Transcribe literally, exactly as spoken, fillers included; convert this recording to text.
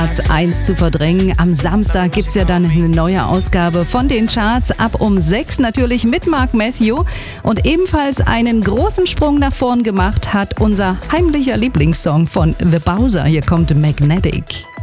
eins zu verdrängen. Am Samstag gibt's ja dann eine neue Ausgabe von den Charts. Ab um sechs natürlich mit Mark Matthew. Und ebenfalls einen großen Sprung nach vorn gemacht hat unser heimlicher Lieblingssong von The Bowser. Hier kommt Magnetic.